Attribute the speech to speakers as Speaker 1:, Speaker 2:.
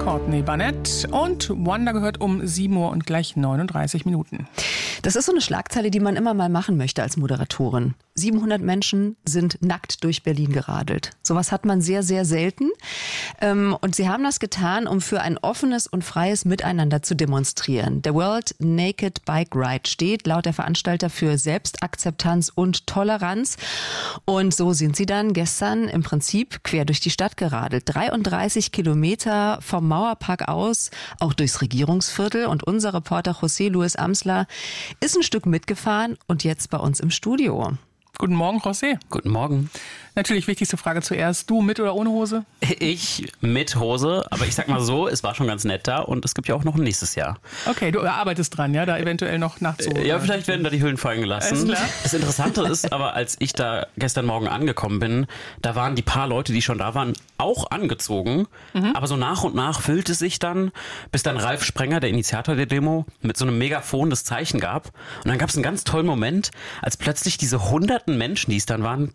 Speaker 1: Courtney Barnett und Wonder gehört um 7 Uhr und gleich 39 Minuten.
Speaker 2: Das ist so eine Schlagzeile, die man immer mal machen möchte als Moderatorin. 700 Menschen sind nackt durch Berlin geradelt. Sowas hat man sehr, sehr selten. Und sie haben das getan, um für ein offenes und freies Miteinander zu demonstrieren. Der World Naked Bike Ride steht laut der Veranstalter für Selbstakzeptanz und Toleranz. Und so sind sie dann gestern im Prinzip quer durch die Stadt geradelt. 33 Kilometer vom Mauerpark aus, auch durchs Regierungsviertel. Und unser Reporter José Luis Amsler ist ein Stück mitgefahren und jetzt bei uns im Studio.
Speaker 1: Guten Morgen, José.
Speaker 3: Guten Morgen.
Speaker 1: Natürlich wichtigste Frage zuerst. Du mit oder ohne Hose?
Speaker 3: Ich mit Hose, aber ich sag mal so, es war schon ganz nett da und es gibt ja auch noch ein nächstes Jahr.
Speaker 1: Okay, du arbeitest dran, ja, da eventuell noch nachzuholen.
Speaker 3: Ja, vielleicht werden da die Hüllen fallen gelassen. Das Interessante ist aber, als ich da gestern Morgen angekommen bin, da waren die paar Leute, die schon da waren, auch angezogen. Aber so nach und nach füllte sich dann, bis dann Ralf Sprenger, der Initiator der Demo, mit so einem Megafon das Zeichen gab. Und dann gab es einen ganz tollen Moment, als plötzlich diese hunderten Menschen, die es dann waren,